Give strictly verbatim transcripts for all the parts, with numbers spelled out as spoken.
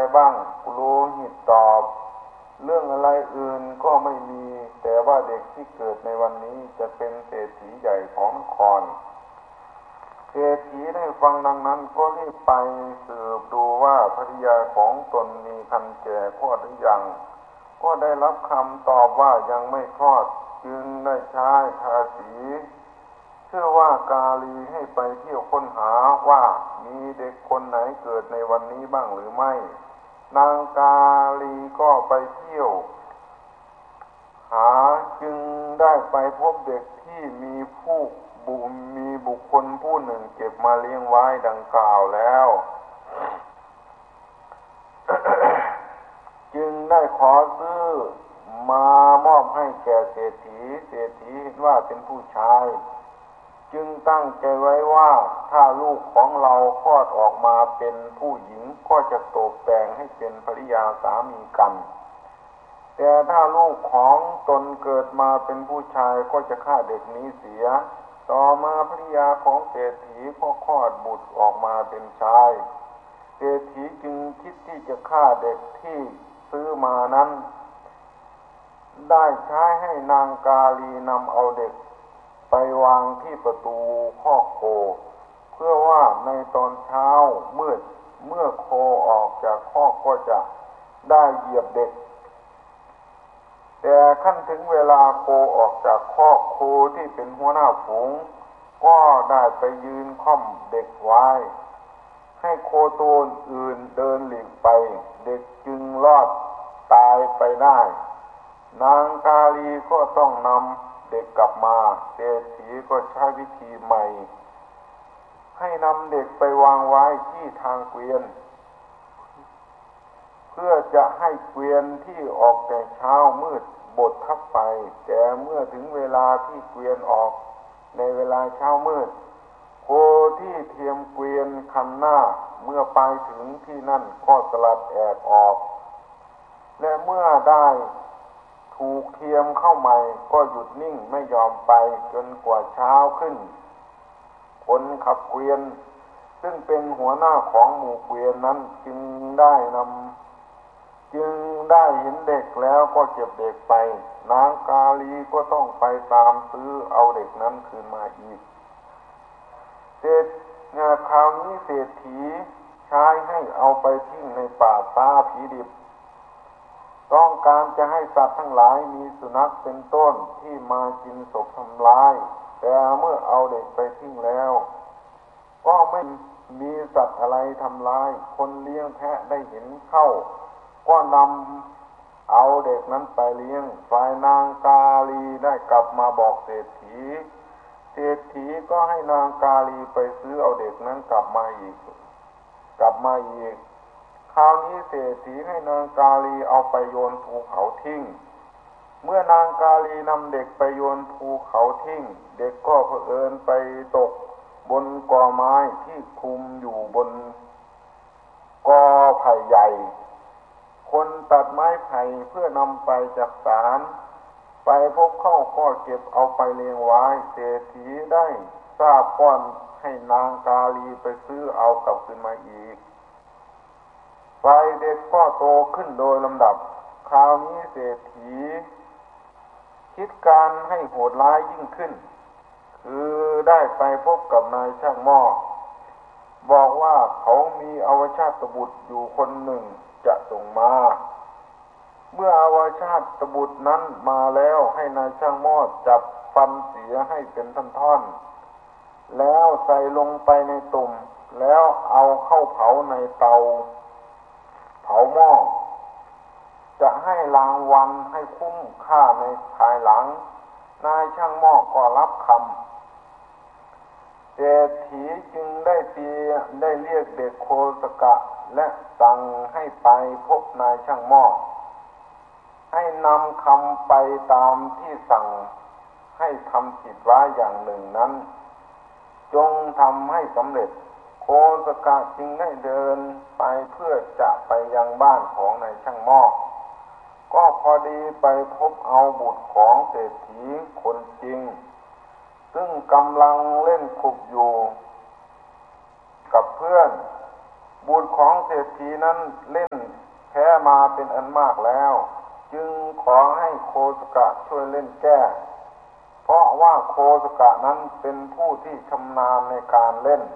บ้างปุโรหิตตอบเรื่องอะไรอื่นก็ไม่มีแต่ว่าเด็กที่เกิดในวันนี้จะเป็นเศรษฐีใหญ่ของนครเศรษฐีได้ฟังดังนั้นก็รีบไปสืบดูว่าภริยาของตนมีครรภ์แก่คลอดหรือยังก็ได้รับคำตอบว่ายังไม่คลอดจึงได้ใช้ทาสีชื่อว่ากาลีให้ไปเที่ยวค้นหาว่ามีเด็กคนไหนเกิดในวันนี้บ้างหรือไม่นางกาลีก็ไปเที่ยวหาจึงได้ไปพบเด็กที่มีผู้บุมีบุคคลผู้หนึ่งเก็บมาเลี้ยงไว้ดังกล่าวแล้ว จึงได้ขอซื้อมามอบให้แก่เศรษฐีเศรษฐีเห็นว่าเป็นผู้ชายจึงตั้งใจไว้ว่าถ้าลูกของเราคลอดออกมาเป็นผู้หญิงก็จะตกแต่งให้เป็นภริยาสามีกันแต่ถ้าลูกของตนเกิดมาเป็นผู้ชายก็จะฆ่าเด็กนี้เสียต่อมาภริยาของเศรษฐีก็คลอดบุตรออกมาเป็นชายเศรษฐีจึงคิดที่จะฆ่าเด็กที่ซื้อมานั้นได้ใช้ให้นางกาลีนำเอาเด็กไปวางที่ประตูคอกโคเพื่อว่าในตอนเช้ามืดเมื่อโคออกจากคอกก็จะได้เหยียบเด็กแต่ขั้นถึงเวลาโคออกจากคอกโคที่เป็นหัวหน้าฝูงก็ได้ไปยืนค่อมเด็กไว้ให้โคตัวอื่นเดินหลีกไปเด็กจึงรอดตายไปได้นางกาลีก็ต้องนำเด็กกลับมาเศรษฐีก็ใช้วิธีใหม่ให้นำเด็กไปวางไว้ที่ทางเกวียนเพื่อจะให้เกวียนที่ออกแต่เช้ามืดบดทับไปแต่เมื่อถึงเวลาที่เกวียนออกในเวลาเช้ามืดโคที่เทียมเกวียนคันหน้าเมื่อไปถึงที่นั่นก็สลัดแอกออกและเมื่อได้ถูกเทียมเข้าใหม่ก็หยุดนิ่งไม่ยอมไปจนกว่าเช้าขึ้นคนขับเกวียนซึ่งเป็นหัวหน้าของหมู่เกวียนนั้นจึงได้นำจึงได้เห็นเด็กแล้วก็เก็บเด็กไปนางกาลีก็ต้องไปตามซื้อเอาเด็กนั้นคืนมาอีกเศรษฐีคราวนี้เศรษฐีใช้ให้เอาไปทิ้งในป่าช้าผีดิบต้องการจะให้สัตว์ทั้งหลายมีสุนัขเป็นต้นที่มากินศพทำลายแต่เมื่อเอาเด็กไปทิ้งแล้วก็ไม่มีสัตว์อะไรทำลายคนเลี้ยงแพะได้เห็นเข้าก็นำเอาเด็กนั้นไปเลี้ยงฝ่ายนางกาลีได้กลับมาบอกเศรษฐีเศรษฐีก็ให้นางกาลีไปซื้อเอาเด็กนั้นกลับมาอีกกลับมาอีกคราวนี้เศรษฐีให้นางกาลีเอาไปโยนภูเขาทิ้งเมื่อนางกาลีนำเด็กไปโยนภูเขาทิ้งเด็กก็เผอิญไปตกบนกอไม้ที่คลุมอยู่บนกอไผ่ใหญ่คนตัดไม้ไผ่เพื่อนำไปจักสารไปพบเข้าก็เก็บเอาไปเลี้ยงไว้เศรษฐีได้ทราบก้อนให้นางกาลีไปซื้อเอากลับคืนมาอีกฝ่ายเด็กก็โตขึ้นโดยลำดับคราวนี้เศรษฐีคิดการให้โหดร้ายยิ่งขึ้นคือได้ไปพบกับนายช่างหม้อบอกว่าเขามีอวชาตบุตรอยู่คนหนึ่งจะส่งมาเมื่ออวชาตบุตรนั้นมาแล้วให้นายช่างหม้อจับฟันเสียให้เป็นท่อนๆแล้วใส่ลงไปในตุ่มแล้วเอาเข้าเผาในเตาเผาหม้อจะให้รางวัลให้คุ้มค่าในภายหลังนายช่างหม้อก็รับคำเศรษฐีจึงได้เตียได้เรียกเด็กโคสกะและสั่งให้ไปพบนายช่างหม้อให้นำคำไปตามที่สั่งให้ทำผิดไว้อย่างหนึ่งนั้นจงทำให้สำเร็จโคสกะจึงได้เดินไปเพื่อจะไปยังบ้านของนายช่างหม้อก็พอดีไปพบเอาบุตรของเศรษฐีคนจริงซึ่งกำลังเล่นขุบอยู่กับเพื่อนบุตรของเศรษฐีนั้นเล่นแพ้มาเป็นอันมากแล้วจึงขอให้โคสกะช่วยเล่นแก้เพราะว่าโคสกะนั้นเป็นผู้ที่ชำนาญในการเล่น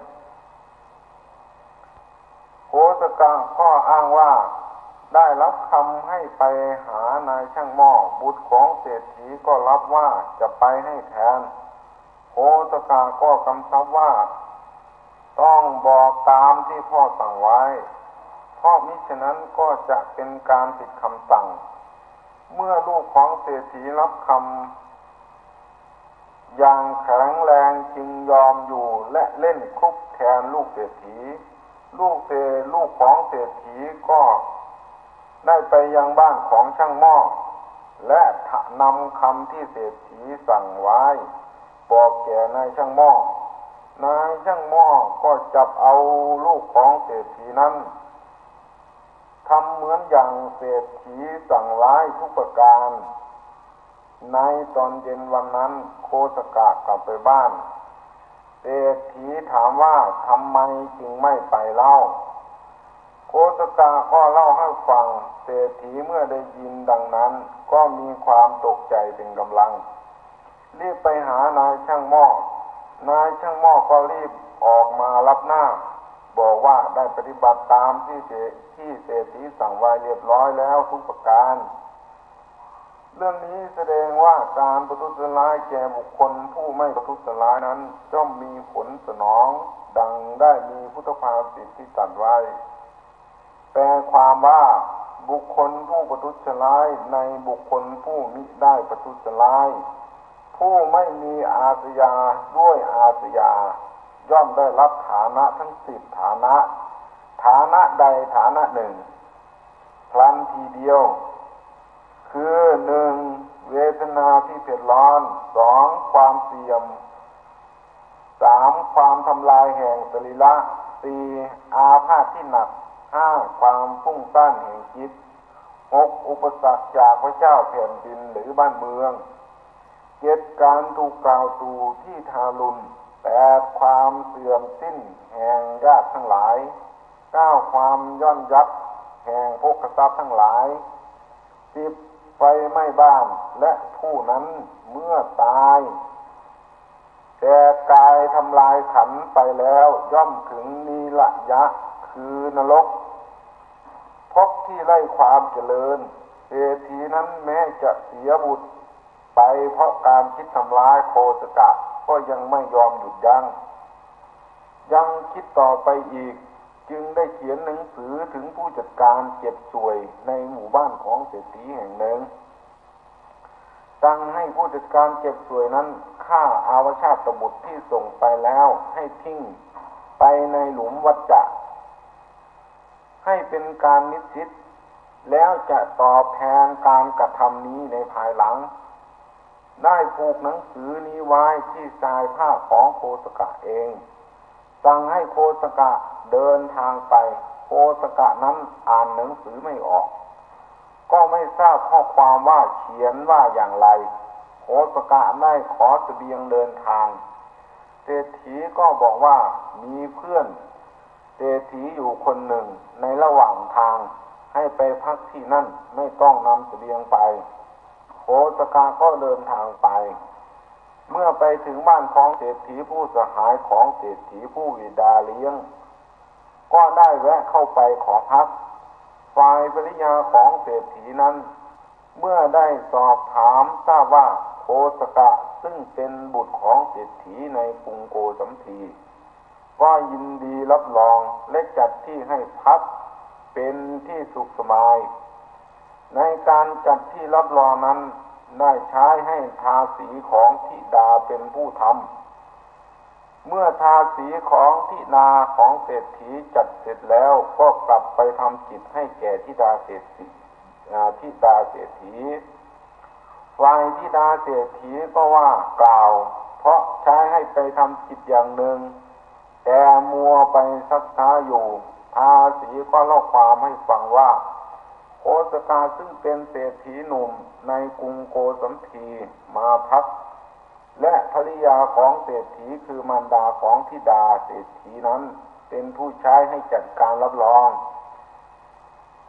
โคสกะก็อ้างว่าได้รับคำให้ไปหานายช่างหม้อบุตรของเศรษฐีก็รับว่าจะไปให้แทนโคสกะก็กำชับว่าต้องบอกตามที่พ่อสั่งไว้เพราะมิฉะนั้นก็จะเป็นการผิดคำสั่งเมื่อลูกของเศรษฐีรับคำอย่างแข็งแรงจึงยอมอยู่และเล่นคลุกแทนลูกเศรษฐีลูกเศรลูกของเศรษฐีก็ได้ไปยังบ้านของช่างหม้อและนำคำที่เศรษฐีสั่งไว้บอกแก่นายช่างหม้อนายช่างหม้อก็จับเอาลูกของเศรษฐีนั้นทำเหมือนอย่างเศรษฐีสั่งไว้ทุกประการในตอนเย็นวันนั้นโคสกะกลับไปบ้านเศรษฐีถามว่าทำไมจึงไม่ไปเล่าโคสกะก็เล่าให้ฟังเศรษฐีเมื่อได้ยินดังนั้นก็มีความตกใจเป็นกำลังรีบไปหานายช่างหม้อนายช่างหม้อก็รีบออกมารับหน้าบอกว่าได้ปฏิบัติตามที่ที่เศรษฐีสั่งไว้เรียบร้อยแล้วทุกประการเรื่องนี้แสดงว่าการประทุษร้ายแก่บุคคลผู้ไม่ประทุษร้ายนั้นย่อมมีผลสนองดังได้มีพุทธภาษิตที่ตรัสไว้แปลความว่าบุคคลผู้ประทุษร้ายในบุคคลผู้มิได้ประทุษร้ายผู้ไม่มีอาสยาด้วยอาสยาย่อมได้รับฐานะทั้งสิบฐานะฐานะใดฐานะหนึ่งพลันทีเดียวคือหนึ่งเวทนาที่เผ็ดร้อนสองความเสี่ยมสามความทำลายแห่งสรีระสี่อาพาธที่หนักห้าความฟุ้งซ่านแห่งจิตหกอุปสรรคจากพระเจ้าแผ่นดินหรือบ้านเมืองเจ็ดการถูกกล่าวตูที่ทารุณแปดความเสื่อมสิ้นแห่งญาติทั้งหลายเก้าความย่อนยับแห่งภพทรัพย์ทั้งหลายสิบไฟไหม้บ้านและผู้นั้นเมื่อตายแต่กายทำลายขันธ์ไปแล้วย่อมถึงนีละยะคือนรกพบที่ไร้ความเจริญเศรษฐีนั้นแม้จะเสียบุตรไปเพราะการคิดทำร้ายโคสกะก็ยังไม่ยอมหยุดยั้งยังคิดต่อไปอีกจึงได้เขียนหนังสือถึงผู้จัดการเก็บสวยในหมู่บ้านของเศรษฐีแห่งหนึ่งสั่งให้ผู้จัดการเก็บสวยนั้นฆ่าอาวชาตบุตรที่ส่งไปแล้วให้ทิ้งไปในหลุมวัฏจักรให้เป็นการนิสิตแล้วจะตอบแทนการกระทำนี้ในภายหลังได้ผูกหนังสือนี้ไว้ที่ชายผ้าของโคสกะเองสั่งให้โคสกะเดินทางไปโคสกะนั้นอ่านหนังสือไม่ออกก็ไม่ทราบข้อความว่าเขียนว่าอย่างไรโคสกะได้ขอเสบียงเดินทางเศรษฐีก็บอกว่ามีเพื่อนเศรษฐีอยู่คนหนึ่งในระหว่างทางให้ไปพักที่นั่นไม่ต้องนำเสบียงไปโคสกะก็เดินทางไปเมื่อไปถึงบ้านของเศรษฐีผู้สหายของเศรษฐีผู้บิดาเลี้ยงก็ได้แวะเข้าไปขอพักฝ่ายภริยาของเศรษฐีนั้นเมื่อได้สอบถามทราบว่าโคสกะซึ่งเป็นบุตรของเศรษฐีในกรุงโกสัมพีก็ยินดีรับรองและจัดที่ให้พักเป็นที่สุขสบายในการจัดที่รับรองนั้นได้ใช้ให้ทาสีของธิดาเป็นผู้ทำเมื่อทาสีของธิดาของเศรษฐีจัดเสร็จแล้วก็กลับไปทำกิจให้แก่ธิดาเศรษฐีธิดาเศรษฐีฝ่ายธิดาเศรษฐีก็ว่ากล่าวเพราะใช้ให้ไปทำกิจอย่างหนึ่งแต่มัวไปซักช้าอยู่ทาสีก็เล่าความให้ฟังว่าโคสกะซึ่งเป็นเศรษฐีหนุ่มในกรุงโกสัมพีมาพักและภริยาของเศรษฐีคือมารดาของธิดาเศรษฐีนั้นเป็นผู้ใช้ให้จัดการรับรองท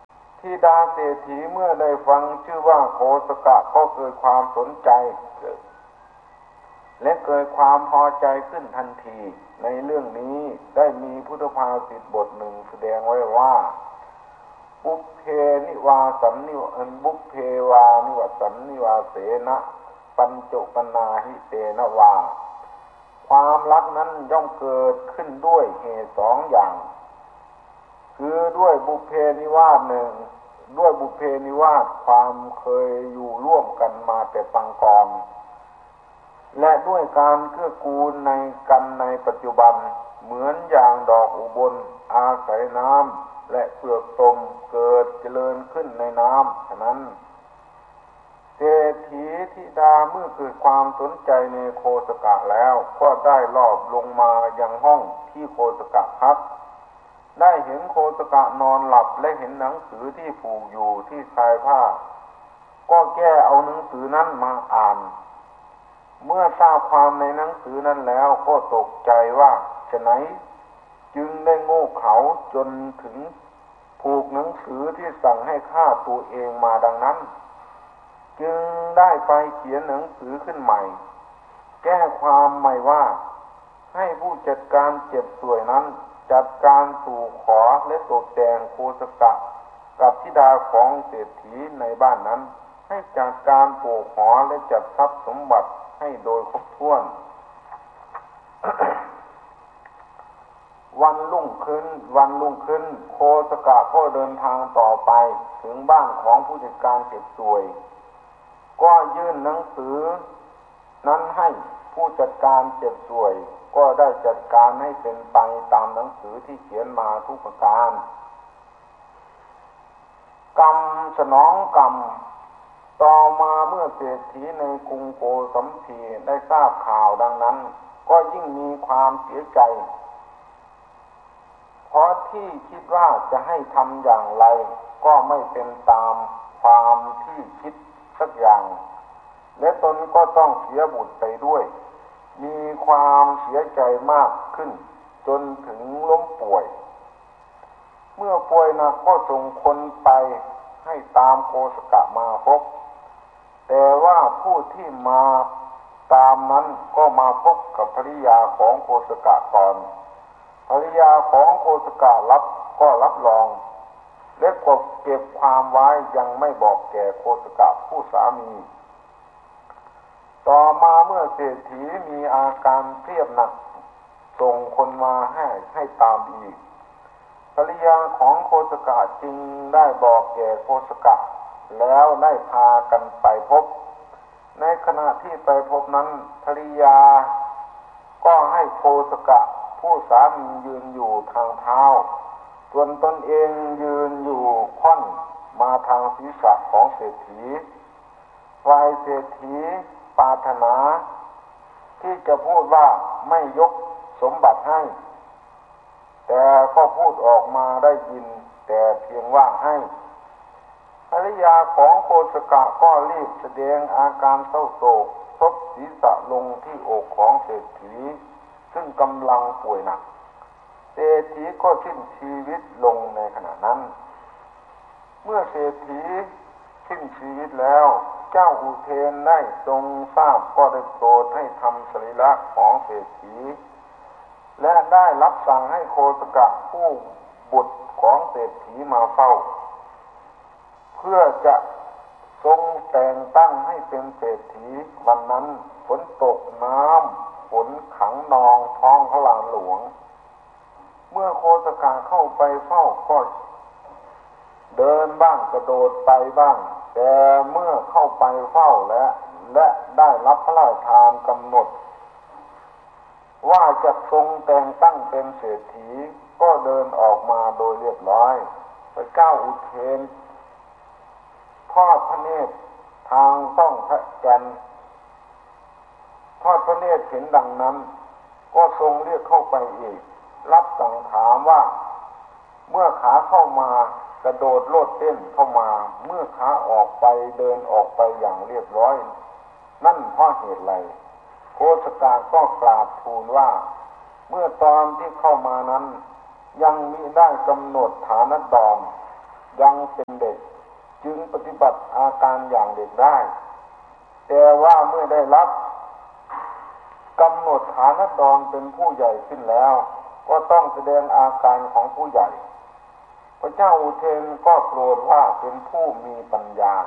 ธิดาเศรษฐีเมื่อได้ฟังชื่อว่าโคสกะก็เกิดความสนใจและเกิดความพอใจขึ้นทันทีในเรื่องนี้ได้มีพุทธภาษิตบทหนึ่งแสดงไว้ว่าบุพเพนิวาสันนิวับุพเพวานิวสันนิวาเสนะปัญจุปนาหิเตนะวาความรักนั้นย่อมเกิดขึ้นด้วยเหตุสองอย่างคือด้วยบุพเพนิวาสหนึ่งด้วยบุพเพนิวาสความเคยอยู่ร่วมกันมาแต่ปางก่อนและด้วยการเกื้อกูลในกันในปัจจุบันเหมือนอย่างดอกอุบลอาศัยน้ำและเปลือกตมเกิดเจริญขึ้นในน้ำฉะนั้นเศรษฐีธิดาเมื่อเกิดความสนใจในโคสกะแล้วก็ได้ลอบลงมายังห้องที่โคสกะพักได้เห็นโคสกะนอนหลับและเห็นหนังสือที่ผูกอยู่ที่ชายผ้าก็แก้เอาหนังสือนั้นมาอ่านเมื่อทราบความในหนังสือนั้นแล้วก็ตกใจว่าฉะไหนจึงได้โง่เขลาจนถึงผูกหนังสือที่สั่งให้ฆ่าตัวเองมาดังนั้นจึงได้ไปเขียนหนังสือขึ้นใหม่แก้ความใหม่ว่าให้ผู้จัดการเจ็บสวยนั้นจัดการสู่ขอและตกแต่งโคสกะกับธิดาของเศรษฐีในบ้านนั้นให้จัดการปลูกหอและจัดทรัพย์สมบัติให้โดยครบถ้วน วันรุ่งขึ้นวันรุ่งขึ้นโคสกะก็เดินทางต่อไปถึงบ้านของผู้จัดการเจ็บสวยก็ยื่นหนังสือนั้นให้ผู้จัดการเจ็บสวยก็ได้จัดการให้เป็นไปตามหนังสือที่เขียนมาทุกประการกรรมสนองกรรมต่อมาเมื่อเศรษฐีในกรุงโกสัมพีได้ทราบข่าวดังนั้นก็ยิ่งมีความเสียใจเพราะที่คิดว่าจะให้ทำอย่างไรก็ไม่เป็นตามความที่คิดสักอย่างและตนก็ต้องเสียบุตรไปด้วยมีความเสียใจมากขึ้นจนถึงล้มป่วยเมื่อป่วยหนักก็ส่งคนไปให้ตามโคสกะมาพบแต่ว่าผู้ที่มาตามนั้นก็มาพบกับภริยาของโคสกะก่อนภริยาของโคสกะรับก็รับรองและก็เก็บความไว้ยังไม่บอกแก่โคสกะผู้สามีต่อมาเมื่อเศรษฐีมีอาการเครียดหนักส่งคนมาให้ให้ตามอีกภริยาของโคสกะจึงได้บอกแก่โคสกะแล้วได้พากันไปพบในขณะที่ไปพบนั้นภริยาก็ให้โคสกะผู้สามียืนอยู่ทางเท้าส่วนตนเองยืนอยู่ค่อนมาทางศีรษะของเศรษฐีฝ่ายเศรษฐีปรารถนาที่จะพูดว่าไม่ยกสมบัติให้แต่ก็พูดออกมาได้ยินแต่เพียงว่าให้ภริยาของโคสกะก็รีบแสดงอาการเศร้าโศกซบศีรษะลงที่อกของเศรษฐีซึ่งกำลังป่วยหนักเศรษฐีก็สิ้นชีวิตลงในขณะนั้นเมื่อเศรษฐีสิ้นชีวิตแล้วเจ้าอุเทนได้ทรงทราบก็ได้โปรดให้ทำสรีระของเศรษฐีและได้รับสั่งให้โคสกะผู้บุตรของเศรษฐีมาเฝ้าเพื่อจะทรงแต่งตั้งให้เป็นเศรษฐีวันนั้นฝนตกน้ำฝนขังนองท้องพระลานหลวงเมื่อโคสกะเข้าไปเฝ้าก็เดินบ้างกระโดดไปบ้างแต่เมื่อเข้าไปเฝ้าและและได้รับพระราชทานกำหนดว่าจะทรงแต่งตั้งเป็นเศรษฐีก็เดินออกมาโดยเรียบร้อยพระเจ้าอุเทนทอดพระเนตรทางต้องพระจันทร์ทอดพระเนตรเห็นดังนั้นก็ทรงเรียกเข้าไปอีกรับสั่งถามว่าเมื่อขาเข้ามากระโดดโลดเต้นเข้ามาเมื่อขาออกไปเดินออกไปอย่างเรียบร้อยนั่นเพราะเหตุไรโคสกะก็กราบทูลว่าเมื่อตอนที่เข้ามานั้นยังมิได้กำหนดฐานะดอมยังเป็นเด็กจึงปฏิบัติอาการอย่างเด็กได้แต่ว่าเมื่อได้รับกำหนดฐานะดรเป็นผู้ใหญ่ขึ้นแล้วก็ต้องแสดงอาการของผู้ใหญ่พระเจ้าอุเทนก็โปรดว่าเป็นผู้มีปัญญา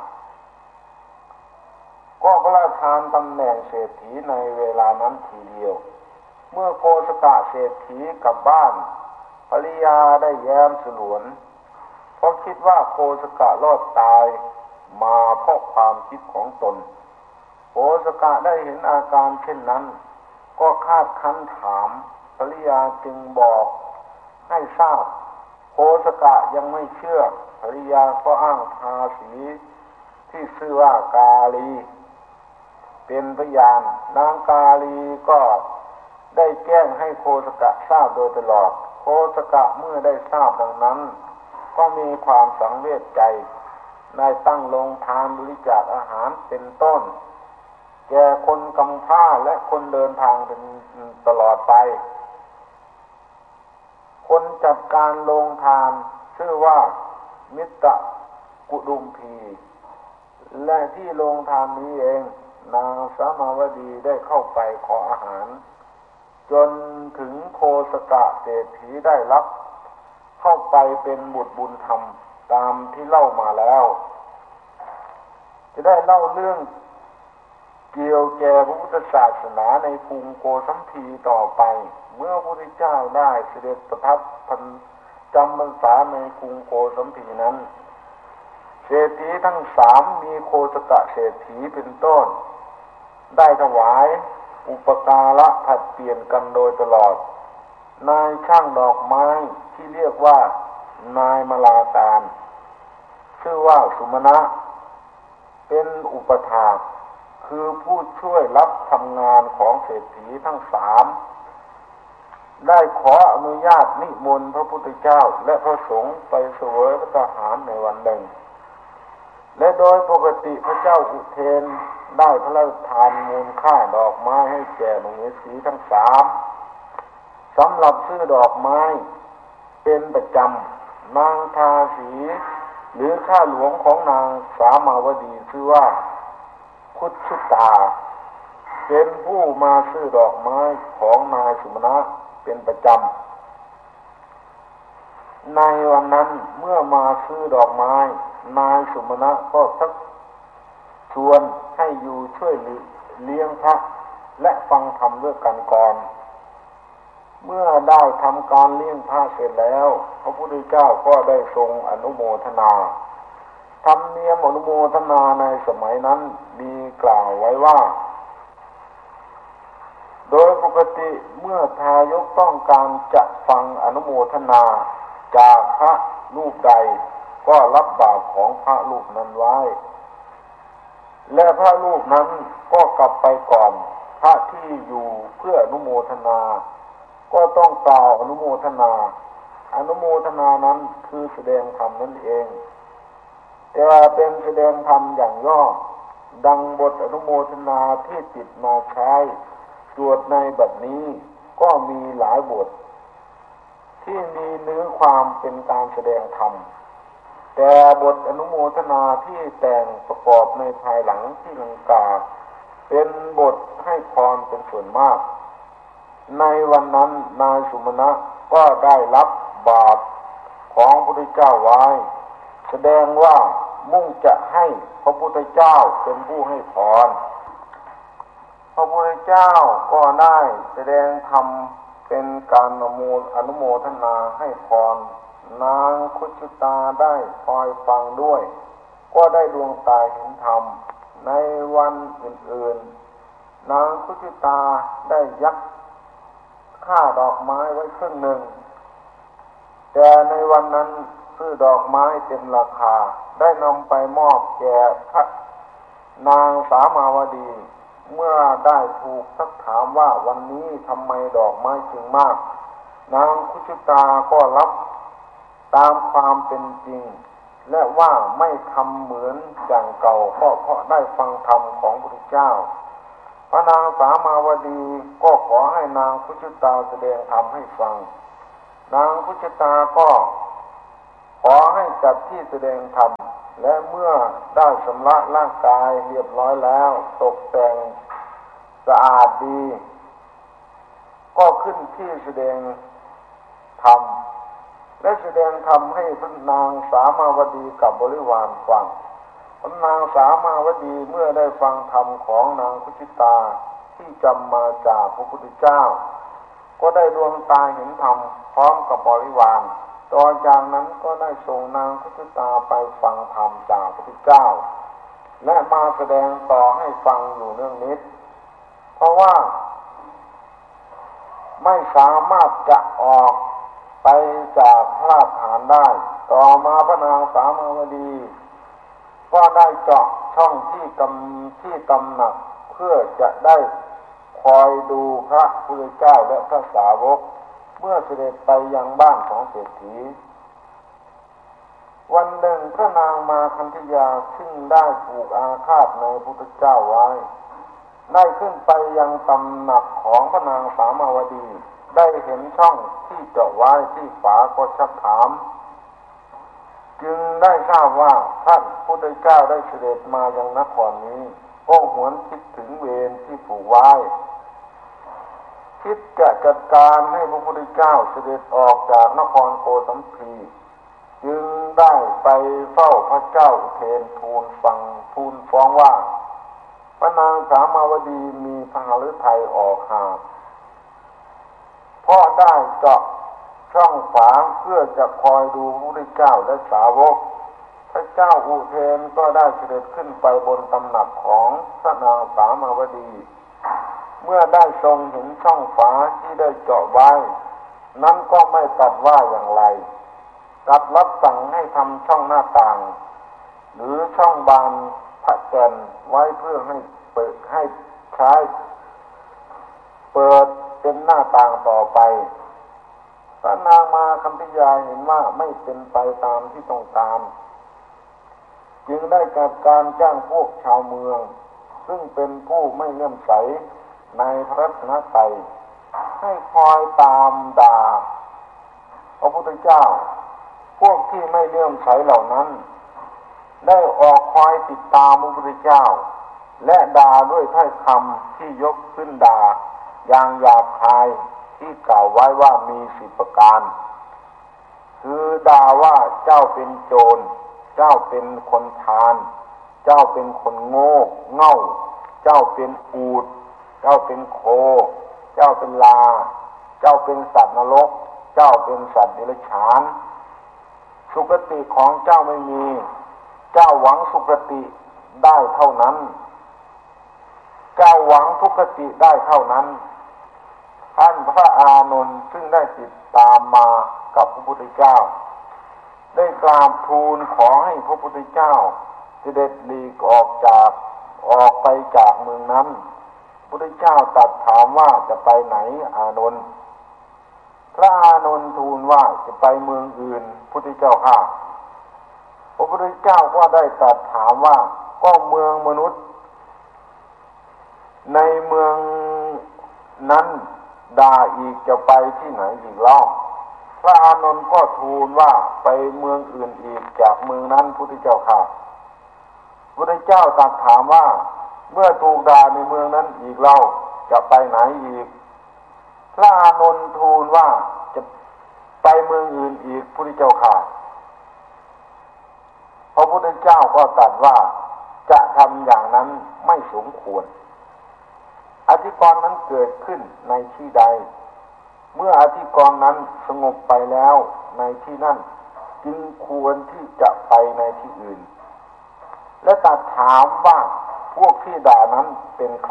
ก็พระราชทานตำแหน่งเศรษฐีในเวลานั้นทีเดียวเมื่อโกสกะเศรษฐีกลับบ้านภริยาได้แย้มสลวนเพราะคิดว่าโกสกะรอดตายมาเพราะความคิดของตนโกสกะได้เห็นอาการเช่นนั้นก็คาดคั้นถามภริยาจึงบอกให้ทราบโกสกะยังไม่เชื่อภริยาก็อ้างภาษีที่ชื่อว่ากาลีเป็นพยานนางกาลีก็ได้แจ้งให้โคสกะทราบโดยตลอดโคสกะเมื่อได้ทราบดังนั้นก็มีความสังเวชใจได้ตั้งโรงทานบริจาคอาหารเป็นต้นแก่คนกำพร้าและคนเดินทางเป็นตลอดไปคนจัดการโรงทานชื่อว่ามิตรกุดุมพีและที่โรงทานนี้เองนางสามาวดีได้เข้าไปขออาหารจนถึงโคสกะเศรษฐีได้รับเข้าไปเป็นบุตรบุญธรรมตามที่เล่ามาแล้วจะได้เล่าเรื่องเกี่ยวแก่พระพุทธศาสนาในกรุงโกสัมพีต่อไปเมื่อพระพุทธเจ้าได้เสด็จประทับจำพรรษาในกรุงโกสัมพีนั้นเศรษฐีทั้งสามมีโคสกะเศรษฐีเป็นต้นได้ถวายอุปการะผัดเปลี่ยนกันโดยตลอดนายช่างดอกไม้ที่เรียกว่านายมลาการชื่อว่าสุมาณะเป็นอุปถากคือผู้ช่วยรับทำงานของเศรษฐีทั้งสามได้ขออนุญาตนิมนต์พระพุทธเจ้าและพระสงฆ์ไปเสวยพระทหารในวันหนึ่งและโดยปกติพระเจ้าอุเทนได้พระราชทานมูลค่าดอกไม้ให้แก่มเหสีทั้งสามสำหรับซื้อดอกไม้เป็นประจำนางทาสีหรือข้าหลวงของนางสามาวดีชื่อว่าคุชุตาเป็นผู้มาซื้อดอกไม้ของนายสุมาณะเป็นประจำในวันนั้นเมื่อมาซื้อดอกไม้นายสุมาณะก็ชักชวนให้อยู่ช่วยเลี้ยงพระและฟังธรรมด้วยกันก่อนเมื่อได้ทำการเลี้ยงพระเสร็จแล้วพระพุทธเจ้าก็ได้ทรงอนุโมทนาธรรมเนียมอนุโมทนาในสมัยนั้นมีกล่าวไว้ว่าโดยปกติเมื่อทายกต้องการจะฟังอนุโมทนาจากพระรูปใดก็รับบาตรของพระรูปนั้นไว้และพระรูปนั้นก็กลับไปก่อนพระที่อยู่เพื่ออนุโมทนาก็ต้องกล่าวอนุโมทนาอนุโมทนานั้นคือแสดงธรรมนั่นเองแต่เป็นแสดงธรรมอย่างย่อดังบทอนุโมทนาที่ติดมาใช้สวดในบัดนี้ก็มีหลายบทที่มีเนื้อความเป็นการแสดงธรรมแต่บทอนุโมทนาที่แต่งประกอบในภายหลังที่ลังกาเป็นบทให้พรเป็นส่วนมากในวันนั้นนายสุมาณะก็ได้รับบาตรของพระพุทธเจ้าไว้แสดงว่ามุ่งจะให้พระพุทธเจ้าเป็นผู้ให้พรพระพุทธเจ้าก็ได้แสดงธรรมเป็นการอนุโมทนาให้พรนางคุชุตาได้คอยฟังด้วยก็ได้ดวงตาเห็นธรรมในวันอื่นๆนางคุชุตาได้ยักค่าดอกไม้ไว้ครึ่งหนึ่งแต่ในวันนั้นซื้อดอกไม้เต็มราคาได้นำไปมอบแก่พระนางสามาวดีเมื่อได้ถูกซักถามว่าวันนี้ทำไมดอกไม้จึงมากนางคุชุตาก็รับตามความเป็นจริงและว่าไม่ทำเหมือนอย่างเก่าก็เพราะได้ฟังธรรมของพระพุทธเจ้าพระนางสามาวดีก็ขอให้นางคุชุตาแสดงธรรมให้ฟังนางคุชุตาก็ขอให้จัดที่แสดงธรรมและเมื่อได้ชำระร่างกายเรียบร้อยแล้วตกแต่งสะอาดดีก็ขึ้นที่แสดงธรรมและแสดงธรรมให้พระนางสามาวดีกับบริวารฟังพระนางสามาวดีเมื่อได้ฟังธรรมของนางคุจิตาที่จำมาจากพระพุทธเจ้าก็ได้ดวงตาเห็นธรรมพร้อมกับบริวารต่อจากนั้นก็ได้ส่งนางคุจิตาไปฟังธรรมจากพระพุทธเจ้าและมาแสดงต่อให้ฟังอยู่เนื่องนิดเพราะว่าไม่สามารถจะออกไปจากพระราชฐานได้ต่อมาพระนางสามาวดีก็ได้เจาะช่องที่กำที่ตำหนักเพื่อจะได้คอยดูพระพุทธเจ้าและพระสาวกเมื่อเสด็จไปยังบ้านของเศรษฐีวันหนึ่งพระนางมาคันธยาซึ่งได้ผูกอาฆาตในพระพุทธเจ้าไว้ได้ขึ้นไปยังตำหนักของพระนางสามาวดีได้เห็นช่องที่เจาะไว้ที่ฝาก็ชักถามจึงได้ทราบว่าท่านพุทธเจ้าได้เสด็จมายังนครนี้ก็หวนคิดถึงเวรที่ผูกไว้คิดจะจัดการให้พระพุทธเจ้าเสด็จออกจากนครโกสัมพีจึงได้ไปเฝ้าพระเจ้าอุเทนทูลฟังทูลฟ้องว่าพระนางสามาวดีมีพระฤทัยออกหาเพราะได้เจาะช่องฝาเพื่อจะคอยดูพระพุทธเจ้าและสาวกพระเจ้าอุเทนก็ได้เสด็จขึ้นไปบนตำหนักของพระนางสามาวดีเมื่อได้ทรงเห็นช่องฝาที่ได้เจาะไว้นั้นก็ไม่ตัดว่าอย่างไรกลับรับสั่งให้ทำช่องหน้าต่างหรือช่องบานพระแก่นไว้เพื่อให้เปิดให้ใช้เปิดเป็นหน้าต่างต่อไปพระนางมาคันธยาเห็นว่าไม่เป็นไปตามที่ต้องการจึงได้จัดการจ้างพวกชาวเมืองซึ่งเป็นผู้ไม่เลื่อมใสในพระรัตนตรัยให้คอยตามด่าพระพุทธเจ้าพวกที่ไม่เลื่อมใสเหล่านั้นได้ออกคอยติดตามพระพุทธเจ้าและด่าด้วยถ้อยคำที่ยกขึ้นด่าอย่างหยาบคายที่กล่าวไว้ว่ามีสิบประการคือด่าว่าเจ้าเป็นโจรเจ้าเป็นคนพาลเจ้าเป็นคนโง่เง่าเจ้าเป็นอูฐเจ้าเป็นโคเจ้าเป็นลาเจ้าเป็นสัตว์นรกเจ้าเป็นสัตว์เดรัจฉานสุคติของเจ้าไม่มีเจ้าหวังสุคติได้เท่านั้นเจ้าหวังทุกขติได้เท่านั้นท่านพระอานนท์ซึ่งได้ติดตามมากับพระพุทธเจ้าได้กราบทูลขอให้พระพุทธเจ้าเสด็จหลีกออกจากออกไปจากเมืองนั้นพระพุทธเจ้าตรัสถามว่าจะไปไหนอานนท์พระอานนท์ทูลว่าจะไปเมืองอื่นพุทธเจ้าข้าพระพุทธเจ้าก็ได้ตรัสถามว่าก็เมืองมนุษย์ในเมืองนั้นด่าอีกจะไปที่ไหนอีกเล่าพระอานนท์ก็ทูลว่าไปเมืองอื่นอีกจากเมืองนั้นพุทธเจ้าข้าพุทธเจ้าตรัสถามว่าเมื่อถูกด่าในเมืองนั้นอีกเล่าจะไปไหนอีกพระอานนท์ทูลว่าจะไปเมืองอื่นอีกพุทธเจ้าข้าพระพุทธเจ้าก็ตรัสว่าจะทำอย่างนั้นไม่สมควรอธิกรณ์นั้นเกิดขึ้นในที่ใดเมื่ออธิกรณ์นั้นสงบไปแล้วในที่นั้นจึงควรที่จะไปในที่อื่นและตรัสถามว่าพวกที่ด่านั้นเป็นใคร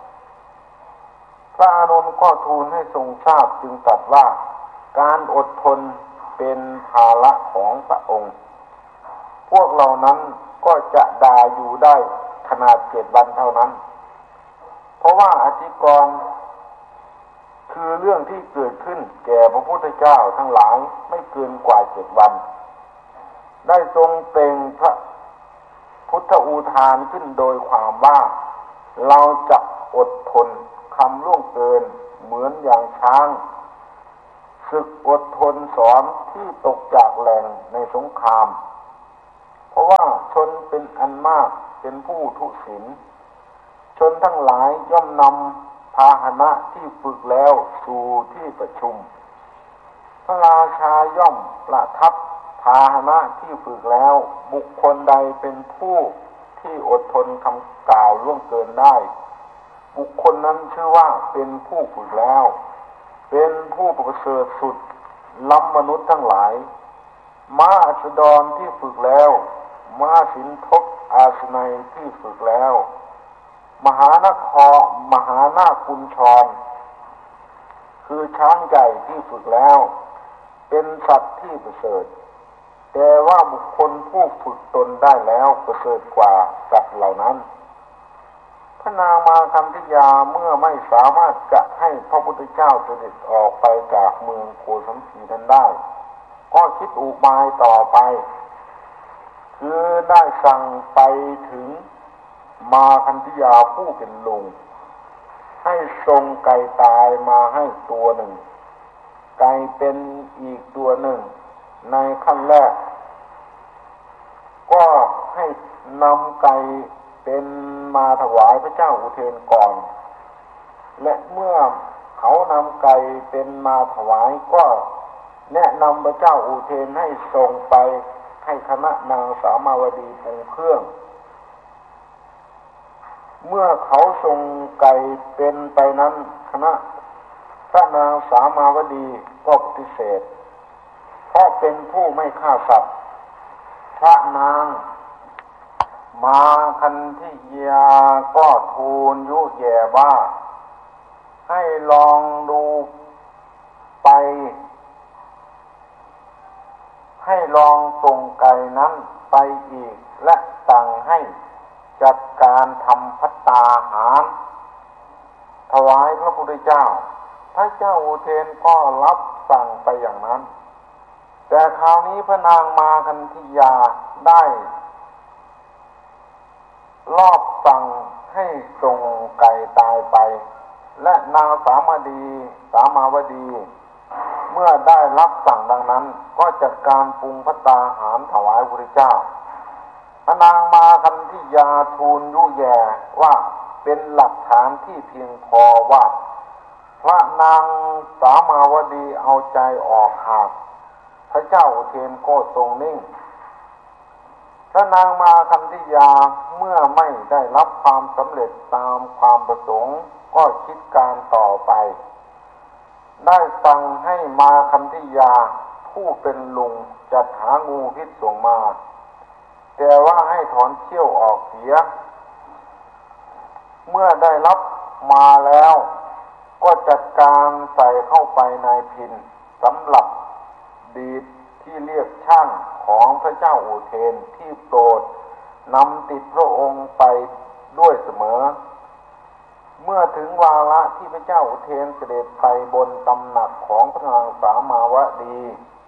พระอานนท์ก็ทูลให้ทรงทราบจึงตรัสว่าการอดทนเป็นภาระของพระองค์พวกเหล่านั้นก็จะด่าอยู่ได้ขนาดเจ็ดวันเท่านั้นเพราะว่าอธิกรณ์คือเรื่องที่เกิดขึ้นแก่พระพุทธเจ้าทั้งหลายไม่เกินกว่าเจ็ดวันได้ทรงเปล่งพระพุทธอุทานขึ้นโดยความว่าเราจะอดทนคำล่วงเกินเหมือนอย่างช้างศึกอดทนสอนที่ตกจากแหล่งในสงครามเพราะว่าชนเป็นอันมากเป็นผู้ทุศีลชนทั้งหลายย่อมนำพาหนะที่ฝึกแล้วสู่ที่ประชุมพระราชาย่อมประทับพาหนะที่ฝึกแล้วบุคคลใดเป็นผู้ที่อดทนคำกล่าวล่วงเกินได้บุคคลนั้นชื่อว่าเป็นผู้ฝึกแล้วเป็นผู้ประเสริฐสุดล้ำมนุษย์ทั้งหลายม้าอัสดรที่ฝึกแล้วม้าสินทบอาสนัยที่ฝึกแล้วมหานครมหานาคุญชรคือช้างใหญ่ที่ฝึกแล้วเป็นสัตว์ที่ประเสริฐแต่ว่าบุคคลผู้ฝึกตนได้แล้วประเสริฐกว่าสัตว์เหล่านั้นพระนางมาคันธยาเมื่อไม่สามารถจะให้พระพุทธเจ้าเสด็จออกไปจากเมืองโกสัมพีนั้นได้ก็คิดอุบายต่อไปคือได้สั่งไปถึงมาคันธยาผู้เป็นลุงให้ทรงไก่ตายมาให้ตัวหนึ่งไก่เป็นอีกตัวหนึ่งในขั้นแรกก็ให้นำไก่เป็นมาถวายพระเจ้าอุเทนก่อนและเมื่อเขานำไก่เป็นมาถวายก็แนะนำพระเจ้าอุเทนให้ส่งไปให้คณะนางสามาวดีปรุงเครื่องเมื่อเขาส่งไก่เป็นไปนั้นคณะพระนางสามาวดีก็ปฏิเสธเพราะเป็นผู้ไม่ฆ่าสัตว์พระนางมาคันธยาก็ทูลยุแย่ว่าให้ลองดูไปให้ลองส่งไก่นั้นไปอีกและสั่งให้จัดการทำภัตตาหารถวายพระพุทธเจ้าพระเจ้าอุเทนก็รับสั่งไปอย่างนั้นแต่คราวนี้พระนางมาคันธยาได้ลอบสั่งให้ส่งไก่ตายไปและนางสามดีสามาวดีเมื่อได้รับสั่งดังนั้นก็จัดการปรุงภัตตาหารถวายพระพุทธเจ้าพระนางมาคันธยาทูลยุแย่ว่าเป็นหลักฐานที่เพียงพอว่าพระนางสามาวดีเอาใจออกหากพระเจ้าอุเทนก็ทรงนิ่งพระนางมาคันธยาเมื่อไม่ได้รับความสำเร็จตามความประสงค์ก็คิดการต่อไปได้สั่งให้มาคันธยาผู้เป็นลุงจัดหางูพิษส่งมาแต่ว่าให้ถอนเขี้ยวออกเสียเมื่อได้รับมาแล้วก็จัดการใส่เข้าไปในพินสำหรับดีดที่เรียกช่างของพระเจ้าอุเทนที่โปรดนำติดพระองค์ไปด้วยเสมอเมื่อถึงวาระที่พระเจ้าอุเทนเสด็จไปบนตำหนักของพระนางสามาวดี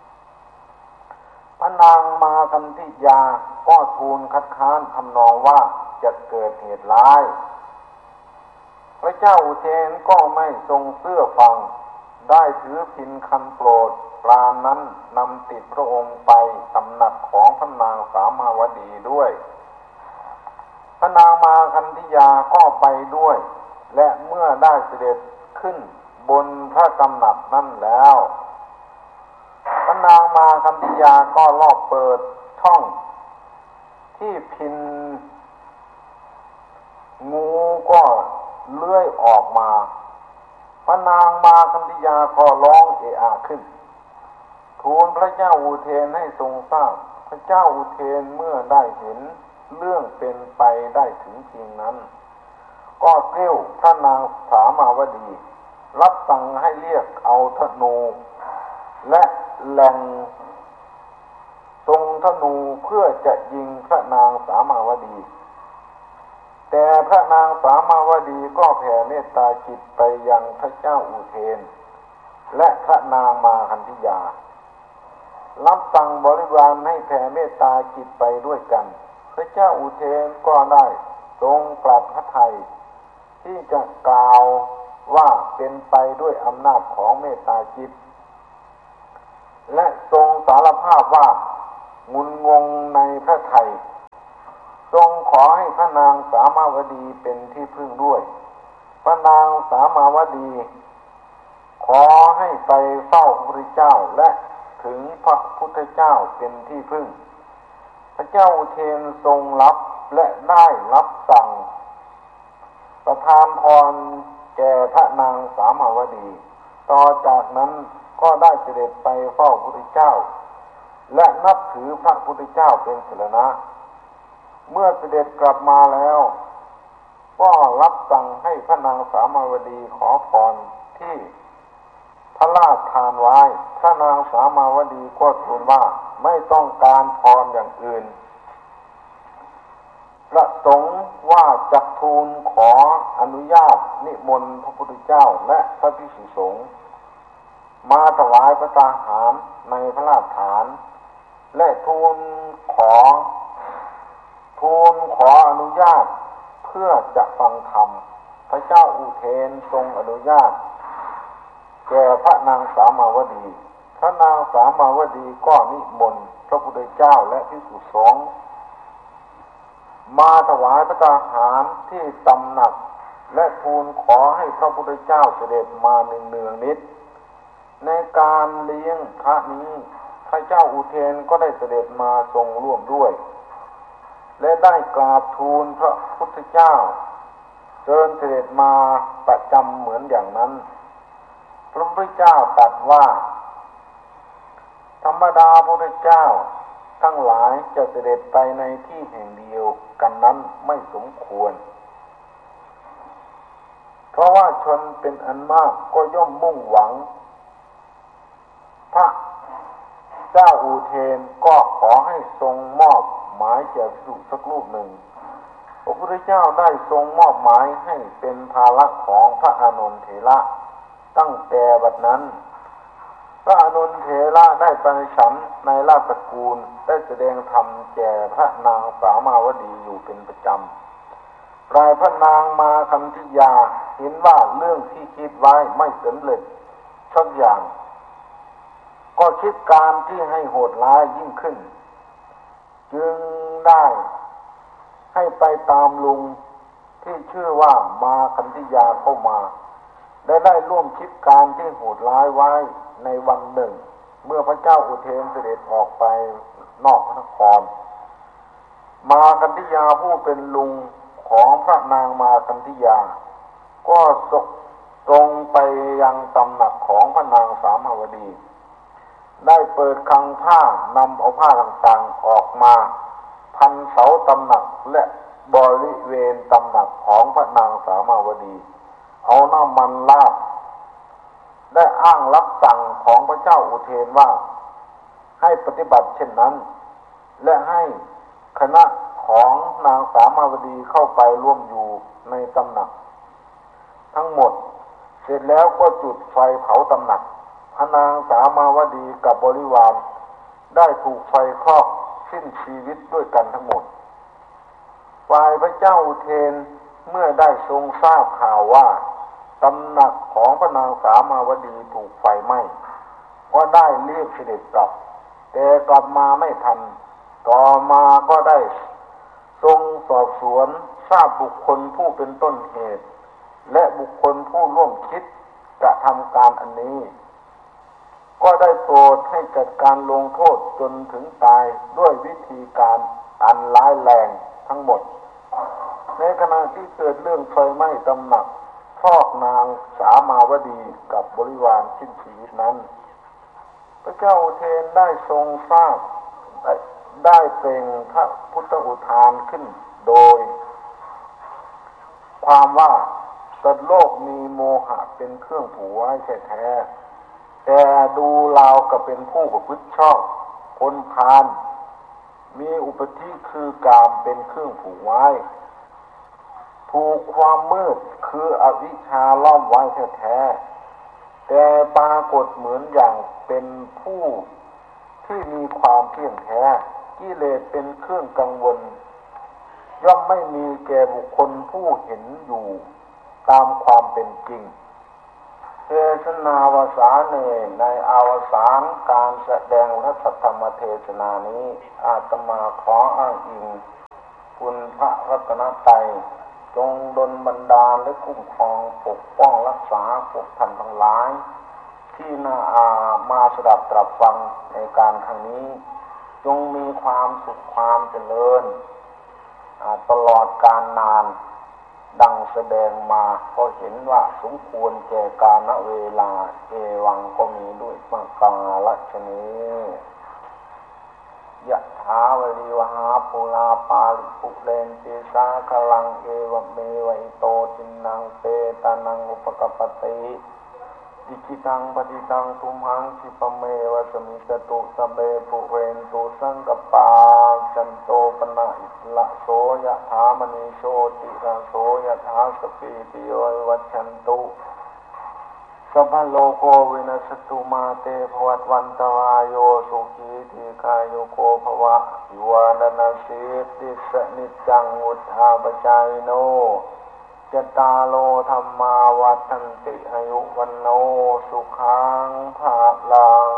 พระนางมาคันธยาก็ทูลคัดค้านทำนองว่าจะเกิดเหตุร้ายพระเจ้าอุเทนก็ไม่ทรงเชื่อฟังได้ถือพินคันโปรดปรานนั้นนำติดพระองค์ไปตำหนักของพระนางสามาวดีด้วยพระนางมาคันธยาก็ไปด้วยและเมื่อได้เสด็จขึ้นบนพระตำหนักนั่นแล้วพระนางมาคันธยาก็ลอบเปิดช่องที่พินงูก็เลื้อยออกมาพระนางมาคันธยาก็ร้องเอะอะขึ้นทูลพระเจ้าอุเทนให้ทรงทราบพระเจ้าอุเทนเมื่อได้เห็นเรื่องเป็นไปได้ถึงจริงนั้นก็เกลี้ยพระนางสามาวดีรับสั่งให้เรียกเอาธนูและแหล่งทรงธนูเพื่อจะยิงพระนางสามาวดีแต่พระนางสามาวดีก็แผ่เมตตาจิตไปยังพระเจ้าอุเทนและพระนางมาคันธยารับสั่งบริวารให้แผ่เมตตาจิตไปด้วยกันพระเจ้าอุเทนก็ได้ทรงปรับพระทัยที่จะกล่าวว่าเป็นไปด้วยอำนาจของเมตตาจิตและทรงสารภาพว่างุนงงในพระทัยทรงขอให้พระนางสามาวดีเป็นที่พึ่งด้วยพระนางสามาวดีขอให้ไปเฝ้าพระพุทธเจ้าและถึงพระพุทธเจ้าเป็นที่พึ่งพระเจ้าอุเทนทรงรับและได้รับสั่งประทานพรแก่พระนางสามาวดีต่อจากนั้นก็ได้เสด็จไปเฝ้าพระพุทธเจ้าและนับถือพระพุทธเจ้าเป็นสรณะเมื่อเสด็จกลับมาแล้วก็รับสั่งให้พระนางสามาวดีขอพรที่พระราชทานไว้พระนางสามาวดีก็ทูลว่าไม่ต้องการพรอย่างอื่นประสงค์ว่าจักทูลขออนุญาตนิมนต์พระพุทธเจ้าและพระภิกษุสงฆ์มาถวายพระตาหารในพระราชฐานและทูลขอทูลขออนุญาตเพื่อจะฟังธรรมพระเจ้าอุเทนทรงอนุญาตแก่พระนางสามาวดีพระนางสามาวดีก็นิมนต์พระพุทธเจ้าและภิกษุสงฆ์มาถวายพระตาหารที่ตำหนักและทูลขอให้พระพุทธเจ้าเสด็จมาเนืองๆนิดในการเลี้ยงพระนี้พระเจ้าอุเทนก็ได้เสด็จมาทรงร่วมด้วยและได้กราบทูลพระพุทธเจ้าเชิญเสด็จมาประจำเหมือนอย่างนั้นพระพุทธเจ้าตรัสว่าธรรมดาพระพุทธเจ้าทั้งหลายจะเสด็จไปในที่แห่งเดียวกันนั้นไม่สมควรเพราะว่าชนเป็นอันมากก็ย่อมมุ่งหวังพระเจ้าอุเทนก็ขอให้ทรงมอบหมายแก่ภิกษุสักรูปหนึ่งพระพุทธเจ้าได้ทรงมอบหมายให้เป็นภาระของพระอานนท์เถระตั้งแต่บัดนั้นพระอานนท์เถระได้ปฏิฉันในราชสกุลได้แสดงธรรมแก่พระนางสามาวดีอยู่เป็นประจำปลายพระนางมาคันธิยาเห็นว่าเรื่องที่คิดไว้ไม่สำเร็จสักอย่างก็คิดการที่ให้โหดร้ายยิ่งขึ้นจึงได้ให้ไปตามลุงที่ชื่อว่ามาคันธิยาเข้ามาได้ได้ร่วมคิดการที่โหดร้ายไว้ในวันหนึ่งเมื่อพระเจ้าอุเทนเสด็จออกไปนอกพระนครมาคันธิยาผู้เป็นลุงของพระนางมาคันธิยาก็ส่งตรงไปยังตำหนักของพระนางสามาวดีได้เปิดคลังผ้านำเอาผ้าต่างๆออกมาพันเสาตำหนักและบริเวณตำหนักของพระนางสามาวดีเอาน้ำมันราดได้อ้างรับสั่งของพระเจ้าอุเทนว่าให้ปฏิบัติเช่นนั้นและให้คณะของนางสามาวดีเข้าไปร่วมอยู่ในตำหนักทั้งหมดเสร็จแล้วก็จุดไฟเผาตำหนักพระนางสามาวดีกับบริวารได้ถูกไฟคลอกสิ้นชีวิตด้วยกันทั้งหมดฝ่ายพระเจ้าอุเทนเมื่อได้ทรงทราบข่าวว่าตำหนักของพระนางสามาวดีถูกไฟไหม้ก็ได้รีบเสด็จกลับแต่กลับมาไม่ทันต่อมาก็ได้ทรงสอบสวนทราบบุคคลผู้เป็นต้นเหตุและบุคคลผู้ร่วมคิดกระทำการอันนี้ก็ได้โปรดให้จัดการลงโทษจนถึงตายด้วยวิธีการอันร้ายแรงทั้งหมดในขณะที่เกิดเรื่องไฟไหม้ตำหนักพอกนางสามาวดีกับบริวารสิ้นชีวิตนั้นพระเจ้าอุเทนได้ทรงทราบได้เปล่งพระพุทธอุทานขึ้นโดยความว่าสัตว์โลกมีโมหะเป็นเครื่องผูกไว้แท้ๆแต่ดูราวกับเป็นผู้ประพฤติชอบคนพาลมีอุปธิคือกามเป็นเครื่องผูกไว้ถูกความมืดคืออวิชชาล้อมไว้แท้ๆแต่ปรากฏเหมือนอย่างเป็นผู้ที่มีความเที่ยงแท้กิเลสเป็นเครื่องกังวลย่อมไม่มีแก่บุคคลผู้เห็นอยู่ตามความเป็นจริงเหตุศนาวสานเนในอวสานการแสดงพระสัทธรรมเทศนานี้อาตมาขออ้างอิงคุณพระรัตนตรัยจงดลบันดาลและคุ้มครองปกป้องรักษาพวกท่านทั้งหลายที่น่าอามาสดับตรับฟังในการครั้งนี้จงมีความสุขความเจริญตลอดกาลนานดังแสดงมาก็เห็นว่าสมควรแก่กาลเวลาเอวังก็มีด้วยประกาศนี้ยะถาวริวหาปุราปาริปุเรนติสาคลังเอวเมวัยโตจินังเปตานังอุปกปติอิจิตังปฏิตังทุมหังคิปเมวะสมิจตุสเบปุเรนตุสังกปาจันโตปนะอิละโสยะถามณีโชติระโสยะถาสปีติโยวัชชันตุสัพพโลกวินัสตุมาเตภวัตวันตรายโยสุขีทีกายโยโกภวะยุวานาสีติสนิจังวุฒาปจายโนจตาโลธรรมาวัฏันติอายุวันโนสุขังภาลัง